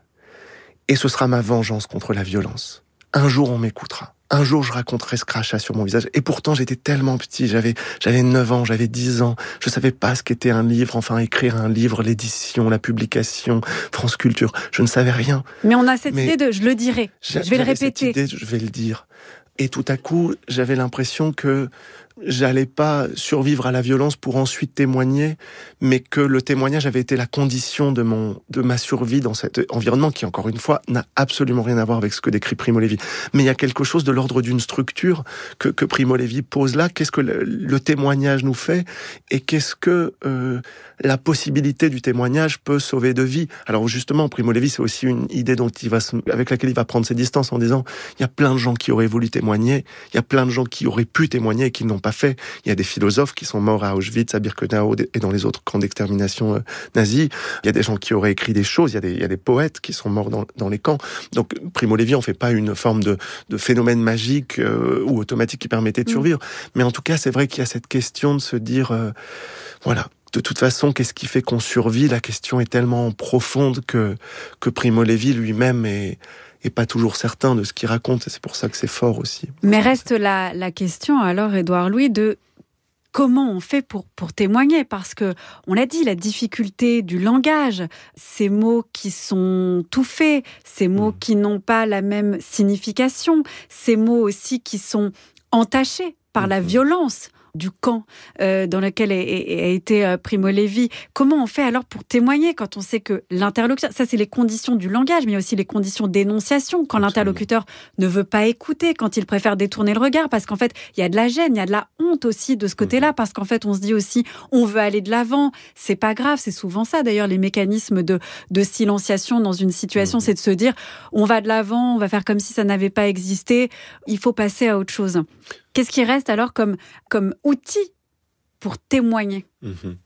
Et ce sera ma vengeance contre la violence. Un jour on m'écoutera. Un jour je raconterai ce crachat sur mon visage. Et pourtant j'étais tellement petit, j'avais, j'avais neuf ans, j'avais dix ans. Je savais pas ce qu'était un livre, enfin écrire un livre, l'édition, la publication, France Culture. Je ne savais rien. Mais on a cette Mais idée de, je le dirai, je vais le répéter. Cette idée, je vais le dire. Et tout à coup, j'avais l'impression que j'allais pas survivre à la violence pour ensuite témoigner, mais que le témoignage avait été la condition de mon, de ma survie dans cet environnement qui, encore une fois, n'a absolument rien à voir avec ce que décrit Primo Levi. Mais il y a quelque chose de l'ordre d'une structure que, que Primo Levi pose là. Qu'est-ce que le, le témoignage nous fait et qu'est-ce que euh, la possibilité du témoignage peut sauver de vie? Alors justement, Primo Levi, c'est aussi une idée dont il va se, avec laquelle il va prendre ses distances en disant il y a plein de gens qui auraient voulu témoigner, il y a plein de gens qui auraient pu témoigner et qui n'ont pas fait. Il y a des philosophes qui sont morts à Auschwitz, à Birkenau et dans les autres camps d'extermination euh, nazis. Il y a des gens qui auraient écrit des choses. Il y a des, il y a des poètes qui sont morts dans, dans les camps. Donc, Primo Levi, on fait pas une forme de, de phénomène magique euh, ou automatique qui permettait de survivre. Mmh. Mais en tout cas, c'est vrai qu'il y a cette question de se dire, euh, voilà. De toute façon, qu'est-ce qui fait qu'on survit? La question est tellement profonde que, que Primo Levi lui-même est, et pas toujours certain de ce qu'il raconte, et c'est pour ça que c'est fort aussi. Mais reste la, la question, alors, Édouard Louis, de comment on fait pour, pour témoigner, parce que, on l'a dit, la difficulté du langage, ces mots qui sont tout faits, ces mots mmh. qui n'ont pas la même signification, ces mots aussi qui sont entachés par mmh. la violence du camp euh, dans lequel a, a, a été euh, Primo Levi. Comment on fait alors pour témoigner quand on sait que l'interlocuteur, ça c'est les conditions du langage, mais il y a aussi les conditions d'énonciation, quand Absolument. L'interlocuteur ne veut pas écouter, quand il préfère détourner le regard, parce qu'en fait, il y a de la gêne, il y a de la honte aussi de ce côté-là, parce qu'en fait, on se dit aussi, on veut aller de l'avant, c'est pas grave, c'est souvent ça d'ailleurs, les mécanismes de, de silenciation dans une situation, mmh. c'est de se dire, on va de l'avant, on va faire comme si ça n'avait pas existé, il faut passer à autre chose. Qu'est-ce qui reste alors comme, comme outil pour témoigner? mmh.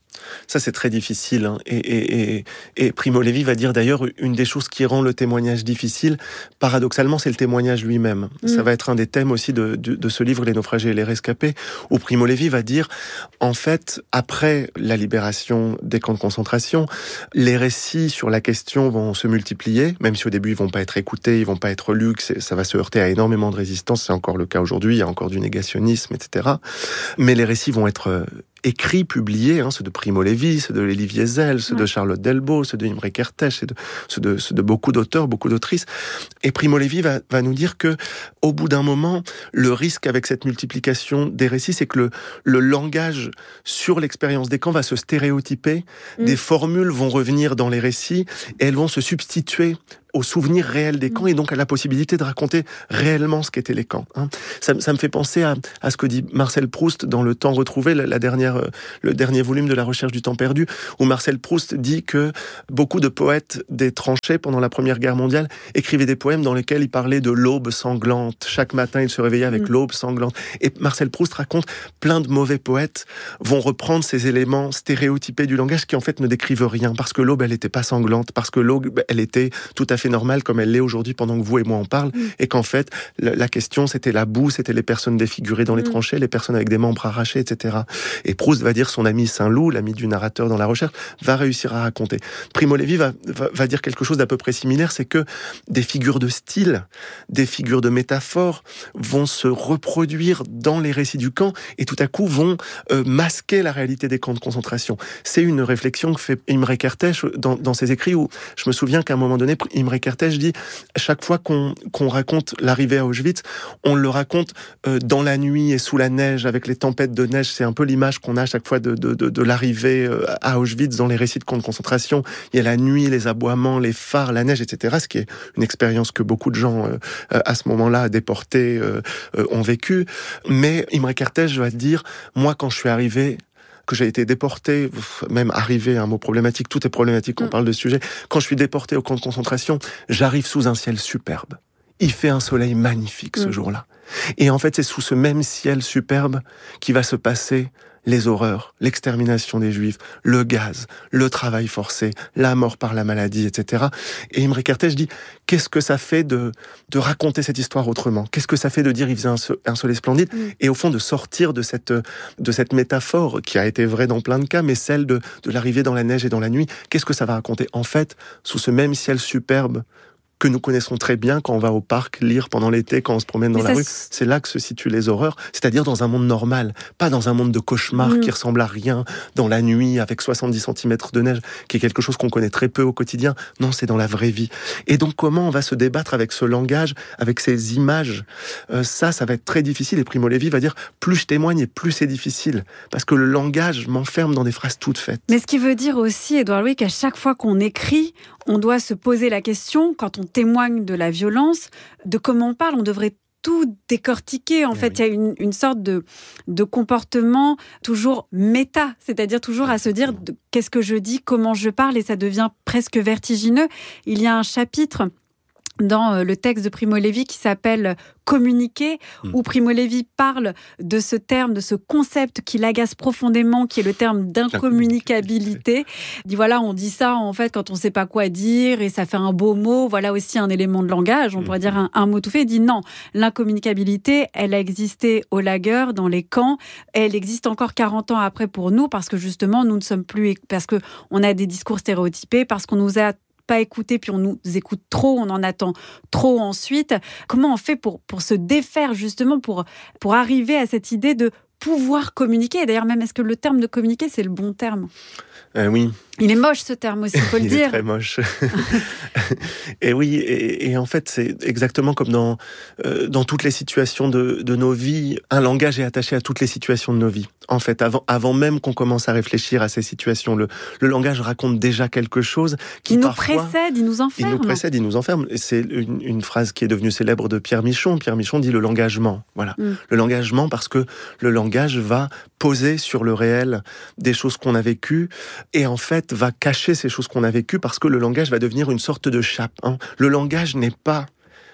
Ça, c'est très difficile. Hein. Et, et, et, et Primo Levi va dire d'ailleurs, une des choses qui rend le témoignage difficile, paradoxalement, c'est le témoignage lui-même. Mmh. Ça va être un des thèmes aussi de, de, de ce livre, Les naufragés et les rescapés, où Primo Levi va dire, en fait, après la libération des camps de concentration, les récits sur la question vont se multiplier, même si au début, ils vont pas être écoutés, ils vont pas être lus, ça va se heurter à énormément de résistance. C'est encore le cas aujourd'hui, il y a encore du négationnisme, et cetera. Mais les récits vont être écrits, publiés, hein, ceux de Primo Levi, ceux de Elie Wiesel, ceux ouais. de Charlotte Delbo, ceux de Imre Kertész, ceux de, ceux, de, ceux de beaucoup d'auteurs, beaucoup d'autrices. Et Primo Levi va, va nous dire que, au bout d'un moment, le risque avec cette multiplication des récits, c'est que le, le langage sur l'expérience des camps va se stéréotyper, mmh. des formules vont revenir dans les récits, et elles vont se substituer au souvenir réel des camps et donc à la possibilité de raconter réellement ce qu'étaient les camps. Hein. Ça, ça me fait penser à, à ce que dit Marcel Proust dans Le Temps retrouvé, la, la dernière, le dernier volume de La Recherche du temps perdu, où Marcel Proust dit que beaucoup de poètes des tranchées pendant la Première Guerre mondiale écrivaient des poèmes dans lesquels ils parlaient de l'aube sanglante. Chaque matin, ils se réveillaient avec mmh. l'aube sanglante. Et Marcel Proust raconte plein de mauvais poètes vont reprendre ces éléments stéréotypés du langage qui en fait ne décrivent rien, parce que l'aube, elle n'était pas sanglante, parce que l'aube, elle était tout à fait normale comme elle l'est aujourd'hui pendant que vous et moi on parle, mmh. et qu'en fait, la, la question, c'était la boue, c'était les personnes défigurées dans les mmh. tranchées, les personnes avec des membres arrachés, et cetera. Et Proust va dire, son ami Saint-Loup, l'ami du narrateur dans La Recherche, va réussir à raconter. Primo Levi va, va, va dire quelque chose d'à peu près similaire, c'est que des figures de style, des figures de métaphores vont se reproduire dans les récits du camp et tout à coup vont euh, masquer la réalité des camps de concentration. C'est une réflexion que fait Imre Kertész dans, dans ses écrits, où je me souviens qu'à un moment donné, Imre Kertész dit, chaque fois qu'on, qu'on raconte l'arrivée à Auschwitz, on le raconte euh, dans la nuit et sous la neige, avec les tempêtes de neige. C'est un peu l'image qu'on a à chaque fois de, de, de, de l'arrivée euh, à Auschwitz dans les récits de camps de concentration. Il y a la nuit, les aboiements, les phares, la neige, et cetera. Ce qui est une expérience que beaucoup de gens euh, à ce moment-là déportés euh, euh, ont vécu. Mais Imre Kertész va dire, moi quand je suis arrivé, que j'ai été déporté, même arrivé, un mot problématique, tout est problématique quand on parle de ce sujet. Quand je suis déporté au camp de concentration, j'arrive sous un ciel superbe. Il fait un soleil magnifique ce mmh. jour-là. Et en fait, c'est sous ce même ciel superbe qui va se passer les horreurs, l'extermination des Juifs, le gaz, le travail forcé, la mort par la maladie, et cetera. Et Imre Kertész dit, qu'est-ce que ça fait de, de raconter cette histoire autrement ? Qu'est-ce que ça fait de dire, il faisait un, un soleil splendide ? Mm. Et au fond, de sortir de cette, de cette métaphore, qui a été vraie dans plein de cas, mais celle de, de l'arrivée dans la neige et dans la nuit. Qu'est-ce que ça va raconter ? En fait, sous ce même ciel superbe, que nous connaissons très bien quand on va au parc lire pendant l'été, quand on se promène dans Mais la rue. S... C'est là que se situent les horreurs, c'est-à-dire dans un monde normal, pas dans un monde de cauchemar mmh. qui ressemble à rien, dans la nuit avec soixante-dix centimètres de neige, qui est quelque chose qu'on connaît très peu au quotidien. Non, c'est dans la vraie vie. Et donc comment on va se débattre avec ce langage, avec ces images ? euh, Ça, ça va être très difficile. Et Primo Levi va dire, plus je témoigne et plus c'est difficile, parce que le langage m'enferme dans des phrases toutes faites. Mais ce qui veut dire aussi, Édouard Louis, qu'à chaque fois qu'on écrit, on doit se poser la question, quand on témoigne de la violence, de comment on parle. On devrait tout décortiquer. En oui, fait, il oui. y a une, une sorte de, de comportement toujours méta, c'est-à-dire toujours à se dire de, qu'est-ce que je dis, comment je parle, et ça devient presque vertigineux. Il y a un chapitre dans le texte de Primo Levi qui s'appelle « Communiquer », mmh. où Primo Levi parle de ce terme, de ce concept qui l'agace profondément, qui est le terme d'incommunicabilité. Il dit voilà, on dit ça en fait quand on ne sait pas quoi dire et ça fait un beau mot, voilà aussi un élément de langage, on mmh. pourrait dire un, un mot tout fait. Il dit non, l'incommunicabilité, elle a existé au lager, dans les camps, elle existe encore quarante ans après pour nous, parce que justement, nous ne sommes plus, parce qu'on a des discours stéréotypés, parce qu'on nous a pas écouter, puis on nous écoute trop, on en attend trop ensuite. Comment on fait pour, pour se défaire justement, pour, pour arriver à cette idée de pouvoir communiquer ? Et d'ailleurs, même, est-ce que le terme de communiquer, c'est le bon terme ? Euh, oui. Il est moche ce terme aussi, il faut le il dire. Il est très moche. et oui, et, et en fait, c'est exactement comme dans, euh, dans toutes les situations de, de nos vies. Un langage est attaché à toutes les situations de nos vies. En fait, avant, avant même qu'on commence à réfléchir à ces situations, le, le langage raconte déjà quelque chose qui il nous parfois, précède, il nous enferme. Il nous précède, il nous enferme. Et c'est une, une phrase qui est devenue célèbre de Pierre Michon. Pierre Michon dit le langagement. Voilà. Mm. Le langagement, parce que le langage va poser sur le réel des choses qu'on a vécues et en fait va cacher ces choses qu'on a vécues parce que le langage va devenir une sorte de chape. Hein. Le langage n'est pas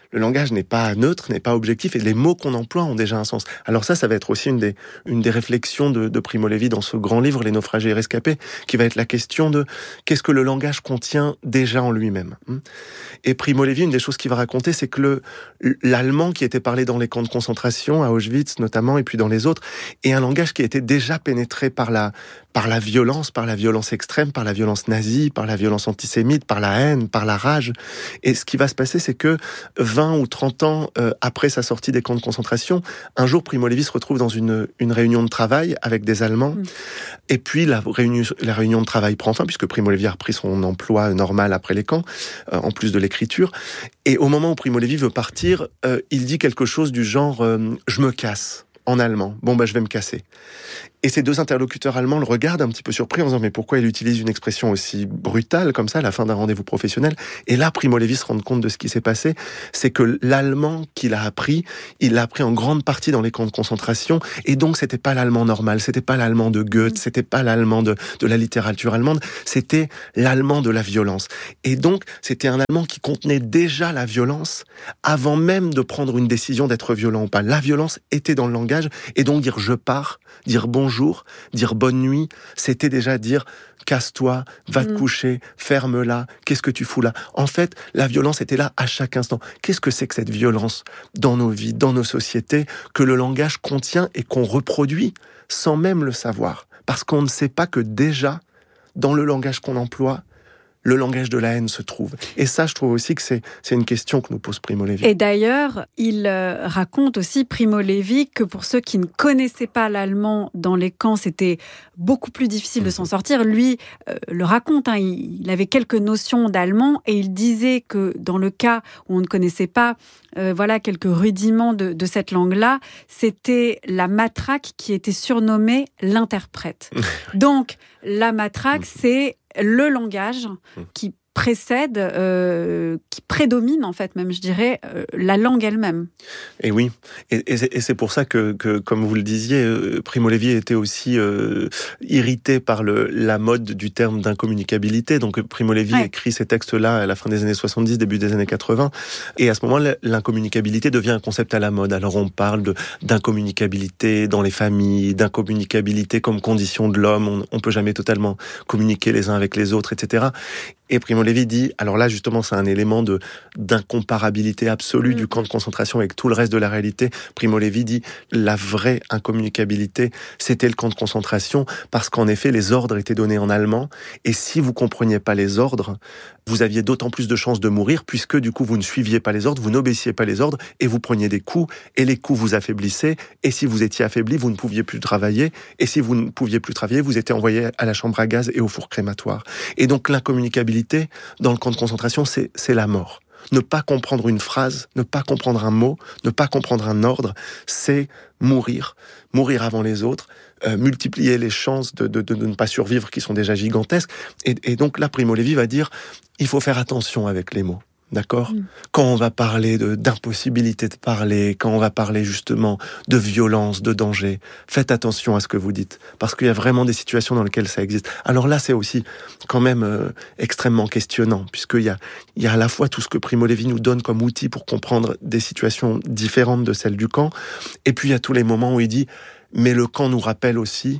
Le langage n'est pas neutre, n'est pas objectif, et les mots qu'on emploie ont déjà un sens. Alors ça, ça va être aussi une des, une des réflexions de, de Primo Levi dans ce grand livre, Les naufragés et rescapés, qui va être la question de qu'est-ce que le langage contient déjà en lui-même. Et Primo Levi, une des choses qu'il va raconter, c'est que le, l'allemand qui était parlé dans les camps de concentration, à Auschwitz notamment, et puis dans les autres, est un langage qui était déjà pénétré par la, par la violence, par la violence extrême, par la violence nazie, par la violence antisémite, par la haine, par la rage. Et ce qui va se passer, c'est que vingt ou trente ans euh, après sa sortie des camps de concentration, un jour, Primo Levi se retrouve dans une, une réunion de travail avec des Allemands. Mmh. Et puis, la réunion, la réunion de travail prend fin, puisque Primo Levi a repris son emploi normal après les camps, euh, en plus de l'écriture. Et au moment où Primo Levi veut partir, euh, il dit quelque chose du genre euh, « je me casse ». En allemand. Bon, bah, je vais me casser. Et ces deux interlocuteurs allemands le regardent un petit peu surpris en disant mais pourquoi il utilise une expression aussi brutale comme ça à la fin d'un rendez-vous professionnel? Et là, Primo Levi se rend compte de ce qui s'est passé, c'est que l'allemand qu'il a appris, il l'a appris en grande partie dans les camps de concentration, et donc c'était pas l'allemand normal, c'était pas l'allemand de Goethe, c'était pas l'allemand de, de la littérature allemande, c'était l'allemand de la violence. Et donc, c'était un allemand qui contenait déjà la violence avant même de prendre une décision d'être violent ou pas. La violence était dans le langage, et donc dire je pars, dire bonjour, dire bonne nuit, c'était déjà dire casse-toi, va te mmh. coucher, ferme-la, qu'est-ce que tu fous là? En fait, la violence était là à chaque instant. Qu'est-ce que c'est que cette violence dans nos vies, dans nos sociétés, que le langage contient et qu'on reproduit sans même le savoir? Parce qu'on ne sait pas que déjà, dans le langage qu'on emploie, le langage de la haine se trouve. Et ça, je trouve aussi que c'est, c'est une question que nous pose Primo Levi. Et d'ailleurs, il euh, raconte aussi, Primo Levi, que pour ceux qui ne connaissaient pas l'allemand dans les camps, c'était beaucoup plus difficile mmh. de s'en sortir. Lui euh, le raconte, hein, il, il avait quelques notions d'allemand et il disait que dans le cas où on ne connaissait pas euh, voilà, quelques rudiments de, de cette langue-là, c'était la matraque qui était surnommée l'interprète. Donc, la matraque, mmh. c'est le langage qui précède, euh, qui prédomine en fait même, je dirais, euh, la langue elle-même. Et oui, et, et, c'est, et c'est pour ça que, que, comme vous le disiez, euh, Primo Levi était aussi euh, irrité par le, la mode du terme d'incommunicabilité. Donc Primo Levi ouais. écrit ces textes-là à la fin des années soixante-dix, début des années quatre-vingts, et à ce moment-là, l'incommunicabilité devient un concept à la mode. Alors on parle de, d'incommunicabilité dans les familles, d'incommunicabilité comme condition de l'homme, on ne peut jamais totalement communiquer les uns avec les autres, et cetera. Et Primo Levi dit, alors là justement c'est un élément de, d'incomparabilité absolue mmh. du camp de concentration avec tout le reste de la réalité. Primo Levi dit, la vraie incommunicabilité, c'était le camp de concentration, parce qu'en effet les ordres étaient donnés en allemand, et si vous compreniez pas les ordres, vous aviez d'autant plus de chances de mourir, puisque du coup vous ne suiviez pas les ordres, vous n'obéissiez pas les ordres, et vous preniez des coups, et les coups vous affaiblissaient, et si vous étiez affaibli, vous ne pouviez plus travailler, et si vous ne pouviez plus travailler, vous étiez envoyé à la chambre à gaz et au four crématoire. Et donc l'incommunicabilité dans le camp de concentration, c'est, c'est la mort. Ne pas comprendre une phrase, ne pas comprendre un mot, ne pas comprendre un ordre, c'est mourir. Mourir avant les autres, euh, multiplier les chances de, de, de, de ne pas survivre qui sont déjà gigantesques. Et, et donc là, Primo Levi va dire, il faut faire attention avec les mots. D'accord ? mmh. Quand on va parler de, d'impossibilité de parler, quand on va parler justement de violence, de danger, faites attention à ce que vous dites, parce qu'il y a vraiment des situations dans lesquelles ça existe. Alors là, c'est aussi quand même euh, extrêmement questionnant, puisqu'il y a, il y a à la fois tout ce que Primo Levi nous donne comme outil pour comprendre des situations différentes de celles du camp, et puis il y a tous les moments où il dit « mais le camp nous rappelle aussi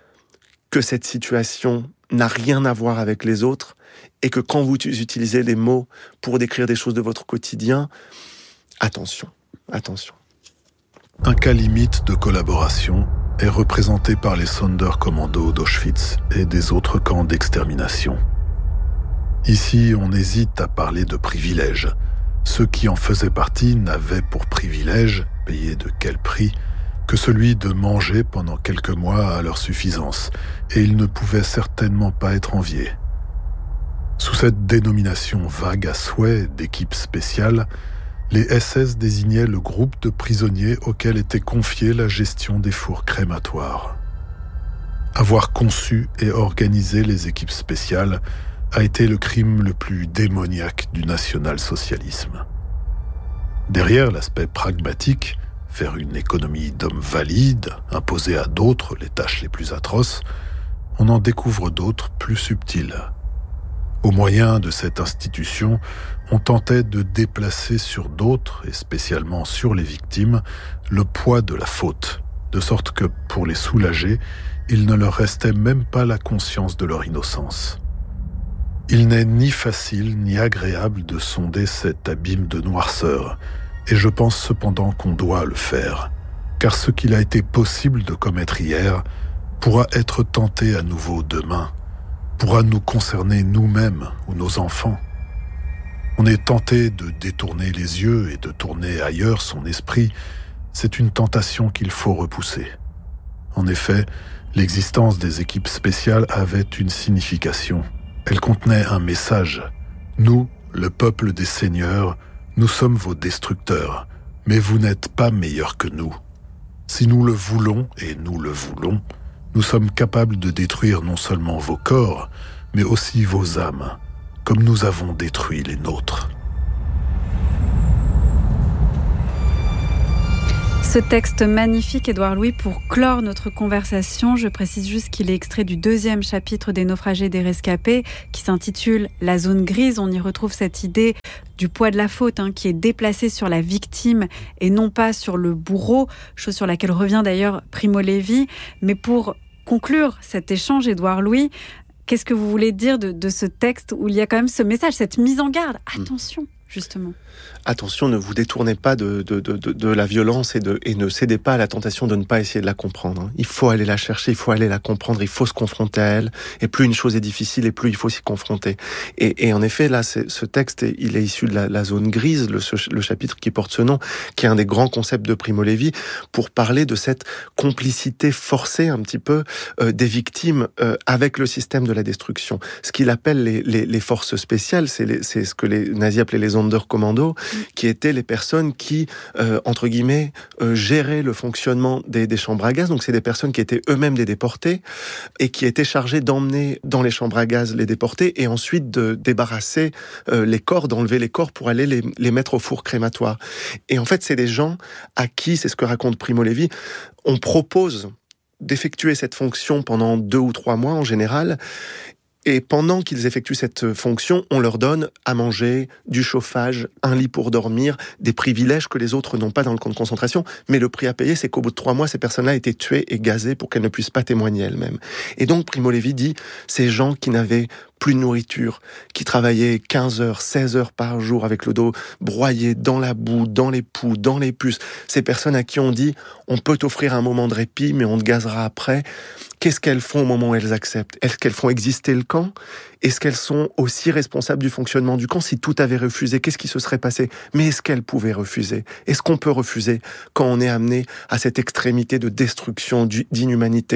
que cette situation n'a rien à voir avec les autres, et que quand vous utilisez les mots pour décrire des choses de votre quotidien, attention, attention. » Un cas limite de collaboration est représenté par les Sonderkommando d'Auschwitz et des autres camps d'extermination. Ici, on hésite à parler de privilèges. Ceux qui en faisaient partie n'avaient pour privilège, payé de quel prix, que celui de manger pendant quelques mois à leur suffisance, et ils ne pouvaient certainement pas être enviés. Sous cette dénomination vague à souhait d'équipe spéciale, les S S désignaient le groupe de prisonniers auquel était confiée la gestion des fours crématoires. Avoir conçu et organisé les équipes spéciales a été le crime le plus démoniaque du national-socialisme. Derrière l'aspect pragmatique, faire une économie d'hommes valides, imposer à d'autres les tâches les plus atroces, on en découvre d'autres plus subtiles. Au moyen de cette institution, on tentait de déplacer sur d'autres, et spécialement sur les victimes, le poids de la faute, de sorte que, pour les soulager, il ne leur restait même pas la conscience de leur innocence. Il n'est ni facile ni agréable de sonder cet abîme de noirceur, et je pense cependant qu'on doit le faire, car ce qu'il a été possible de commettre hier pourra être tenté à nouveau demain, pourra nous concerner nous-mêmes ou nos enfants. On est tenté de détourner les yeux et de tourner ailleurs son esprit. C'est une tentation qu'il faut repousser. En effet, l'existence des équipes spéciales avait une signification. Elle contenait un message. Nous, le peuple des seigneurs, nous sommes vos destructeurs, mais vous n'êtes pas meilleurs que nous. Si nous le voulons, et nous le voulons, nous sommes capables de détruire non seulement vos corps, mais aussi vos âmes, comme nous avons détruit les nôtres. Ce texte magnifique, Édouard Louis, pour clore notre conversation, je précise juste qu'il est extrait du deuxième chapitre des Naufragés et des Rescapés, qui s'intitule « La zone grise ». On y retrouve cette idée du poids de la faute, hein, qui est déplacée sur la victime et non pas sur le bourreau, chose sur laquelle revient d'ailleurs Primo Levi. Mais pour conclure cet échange, Édouard Louis, qu'est-ce que vous voulez dire de, de ce texte où il y a quand même ce message, cette mise en garde ? Attention, justement. Attention, ne vous détournez pas de, de, de, de la violence et, de, et ne cédez pas à la tentation de ne pas essayer de la comprendre. Il faut aller la chercher, il faut aller la comprendre, il faut se confronter à elle. Et plus une chose est difficile, et plus il faut s'y confronter. Et, et en effet, là, c'est, ce texte, il est issu de la, la zone grise, le, ce, le chapitre qui porte ce nom, qui est un des grands concepts de Primo Levi, pour parler de cette complicité forcée, un petit peu, euh, des victimes euh, avec le système de la destruction. Ce qu'il appelle les, les, les forces spéciales, c'est, les, c'est ce que les nazis appelaient les Sonderkommando, qui étaient les personnes qui, euh, entre guillemets, euh, géraient le fonctionnement des, des chambres à gaz. Donc c'est des personnes qui étaient eux-mêmes des déportés et qui étaient chargées d'emmener dans les chambres à gaz les déportés et ensuite de débarrasser euh, les corps, d'enlever les corps pour aller les, les mettre au four crématoire. Et en fait, c'est des gens à qui, c'est ce que raconte Primo Levi, on propose d'effectuer cette fonction pendant deux ou trois mois en général. Et pendant qu'ils effectuent cette fonction, on leur donne à manger, du chauffage, un lit pour dormir, des privilèges que les autres n'ont pas dans le camp de concentration. Mais le prix à payer, c'est qu'au bout de trois mois, ces personnes-là étaient tuées et gazées pour qu'elles ne puissent pas témoigner elles-mêmes. Et donc, Primo Levi dit, ces gens qui n'avaient plus de nourriture, qui travaillaient quinze heures, seize heures par jour avec le dos broyé dans la boue, dans les poux, dans les puces, ces personnes à qui on dit, on peut t'offrir un moment de répit, mais on te gazera après. Qu'est-ce qu'elles font au moment où elles acceptent ? Est-ce qu'elles font exister le camp ? Est-ce qu'elles sont aussi responsables du fonctionnement du camp ? Si tout avait refusé, qu'est-ce qui se serait passé ? Mais est-ce qu'elles pouvaient refuser ? Est-ce qu'on peut refuser quand on est amené à cette extrémité de destruction, d'inhumanité ?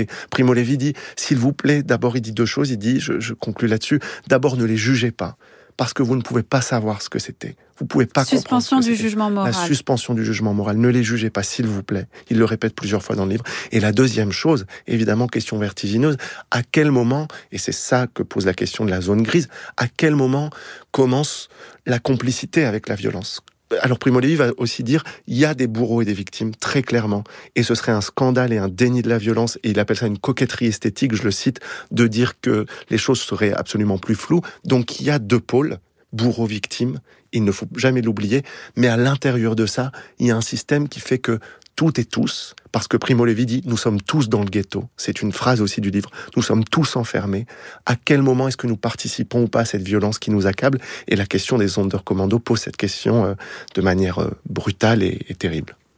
Primo Levi dit, s'il vous plaît, d'abord il dit deux choses, il dit, je, je conclus là-dessus, d'abord ne les jugez pas, parce que vous ne pouvez pas savoir ce que c'était. Vous pouvez pas suspension comprendre du jugement moral. La suspension du jugement moral. Ne les jugez pas, s'il vous plaît. Il le répète plusieurs fois dans le livre. Et la deuxième chose, évidemment, question vertigineuse, à quel moment, et c'est ça que pose la question de la zone grise, à quel moment commence la complicité avec la violence ? Alors Primo Levi va aussi dire, il y a des bourreaux et des victimes, très clairement. Et ce serait un scandale et un déni de la violence, et il appelle ça une coquetterie esthétique, je le cite, de dire que les choses seraient absolument plus floues. Donc il y a deux pôles, bourreaux-victimes, il ne faut jamais l'oublier, mais à l'intérieur de ça, il y a un système qui fait que toutes et tous, parce que Primo Levi dit, nous sommes tous dans le ghetto, c'est une phrase aussi du livre, nous sommes tous enfermés. À quel moment est-ce que nous participons ou pas à cette violence qui nous accable ? Et la question des Sonderkommando pose cette question euh, de manière euh, brutale et, et terrible.